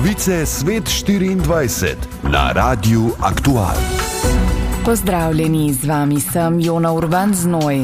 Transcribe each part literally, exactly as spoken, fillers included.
Novice Svet štiriindvajset na Radiu Aktual. Pozdravljeni, z vami sem Jona Urban Znoj.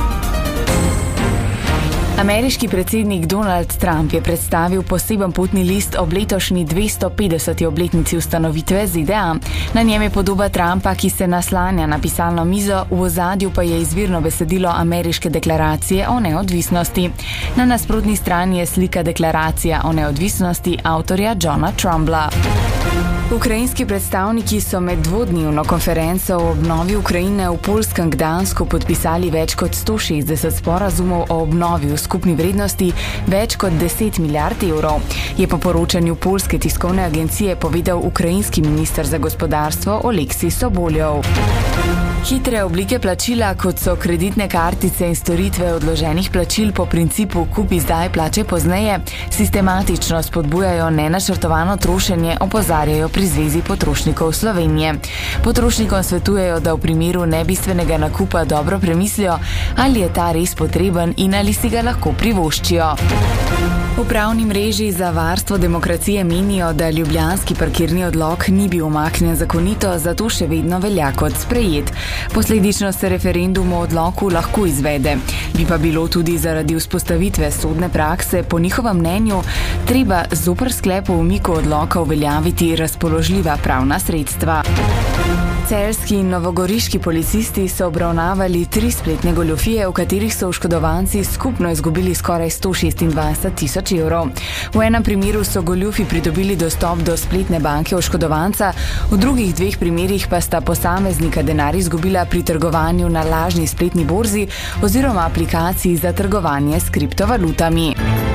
Ameriški predsednik Donald Trump je predstavil poseben potni list ob letošnji dvesto petdeseti obletnici ustanovitve Z D A. Na njem je podoba Trumpa, ki se naslanja na pisalno mizo, v ozadju pa je izvirno besedilo ameriške deklaracije o neodvisnosti. Na nasprotni strani je slika deklaracija o neodvisnosti avtorja Johna Trumbla. Ukrajinski predstavniki so med dvodnevno konferenco o obnovi Ukrajine v poljskem Gdansku podpisali več kot sto šestdeset sporazumov o obnovi v skupni vrednosti več kot deset milijard evrov, je po poročanju poljske tiskovne agencije povedal ukrajinski minister za gospodarstvo Oleksij Soboljov. Hitre oblike plačila, kot so kreditne kartice in storitve odloženih plačil po principu kupi zdaj, plače pozneje, sistematično spodbujajo nenačrtovano trošenje, opozarjajo pri Zvezi potrošnikov Slovenije. Potrošnikom svetujejo, da v primeru nebistvenega nakupa dobro premislijo, ali je ta res potreben in ali si ga lahko privoščijo. V pravni mreži za varstvo demokracije menijo, da ljubljanski parkirni odlok ni bil umaknjen zakonito, zato še vedno velja kot sprejet. Posledično se referendum o odloku lahko izvede. Bi pa bilo tudi zaradi vzpostavitve sodne prakse po njihovem mnenju treba zoper sklep o umiku odloka uveljaviti razpoložljiva pravna sredstva. Celjski in novogoriški policisti so obravnavali tri spletne goljufije, v katerih so oškodovanci skupno izgubili skoraj sto šestindvajset tisoč evrov. V enem primeru so goljufi pridobili dostop do spletne banke oškodovanca, v drugih dveh primerih pa sta posameznika denar izgubila pri trgovanju na lažni spletni borzi oziroma aplikaciji za trgovanje s kriptovalutami.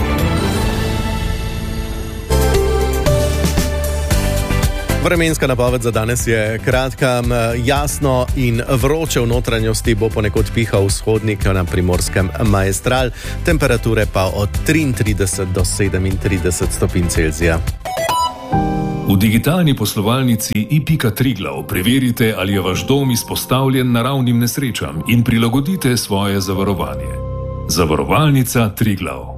Vremenska napoved za danes je kratka, jasno in vroče. V notranjosti bo ponekod pihal vzhodnik, na Primorskem majestral, temperature pa od triintrideset do sedemintrideset stopinj Celzija. V digitalni poslovalnici i pika Triglav preverite, ali je vaš dom izpostavljen naravnim nesrečam in prilagodite svoje zavarovanje. Zavarovalnica Triglav.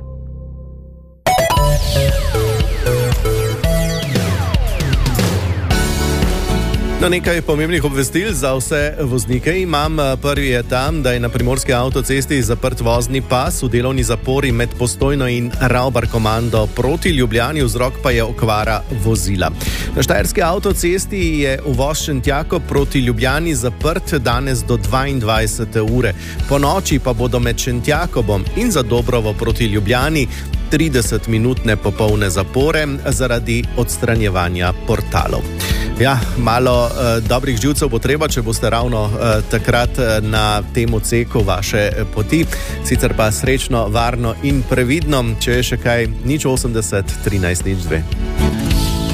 No, nekaj pomembnih obvestil za vse voznike imam. Prvi je tam, da je na primorski avtocesti zaprt vozni pas v delovni zapori med Postojno in Ravbar komando proti Ljubljani, vzrok pa je okvara vozila. Na štajerski avtocesti je uvoz Šentjako proti Ljubljani zaprt danes do dvaindvajsete ure. Po noči pa bodo med Šentjakobom in Zadobrovo proti Ljubljani tridesetminutne popolne zapore zaradi odstranjevanja portalov. Ja, malo uh, dobrih živcev bo treba, če boste ravno uh, takrat uh, na tem odseku vaše poti. Sicer pa srečno, varno in previdno, če je še kaj, nič osemdeset, trinajst, nič dve.